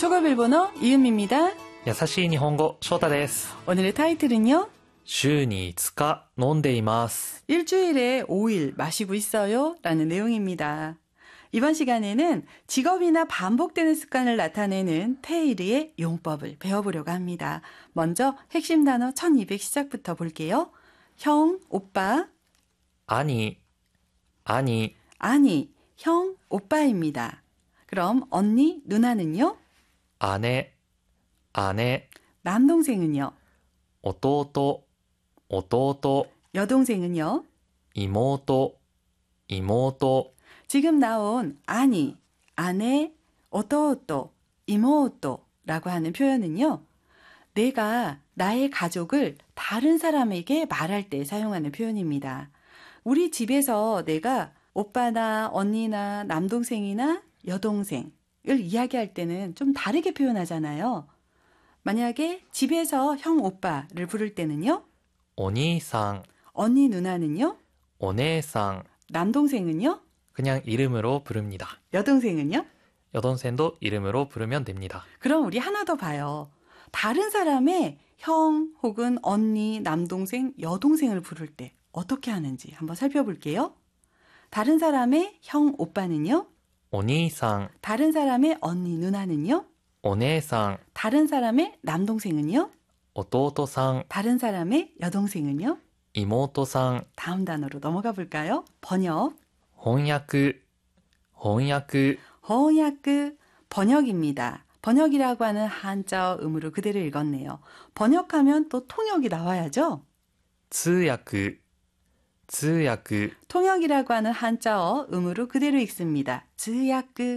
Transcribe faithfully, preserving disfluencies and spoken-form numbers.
초급 일본어 이은미입니다. 優しい日本語、翔太です。 오늘의 타이틀은요. 週にいつか飲んでいます。 일주일에 오 일 마시고 있어요 라는 내용입니다. 이번 시간에는 직업이나 반복되는 습관을 나타내는 테이르의 용법을 배워보려고 합니다. 먼저 핵심 단어 천이백 시작부터 볼게요. 형, 오빠, 兄、兄、 아니, 형, 오빠입니다. 그럼 언니, 누나는요? 姉、姉、 남동생은요? 弟、弟、 여동생은요? 妹、妹、 지금 나온 아니, 아내, 오토오토, 이모토라고 하는 표현은요. 내가 나의 가족을 다른 사람에게 말할 때 사용하는 표현입니다. 우리 집에서 내가 오빠나 언니나 남동생이나 여동생을 이야기할 때는 좀 다르게 표현하잖아요. 만약에 집에서 형 오빠를 부를 때는요. お兄さん、 언니 누나는요. お姉さん、 남동생은요. 그냥 이름으로 부릅니다. 여동생은요. 여동생도 이름으로 부르면 됩니다. 그럼 우리 하나 더 봐요. 다른 사람의 형 혹은 언니, 남동생, 여동생을 부를 때 어떻게 하는지 한번 살펴볼게요. 다른 사람의 형 오빠는요. お兄さん、 다른 사람의 언니 누나는요. お姉さん、 다른 사람의 남동생은요. 弟さん、 다른 사람의 여동생은요. 妹さん、 다음 단어로 넘어가 볼까요? 번역. 翻訳、翻訳、 번역, 번역입니다. 번역이라고 하는 한자어 음으로 그대로 읽었네요. 번역하면 또 통역이 나와야죠. 通訳、通訳、 통역이라고 하는 한자어 음으로 그대로 읽습니다. 즈야크.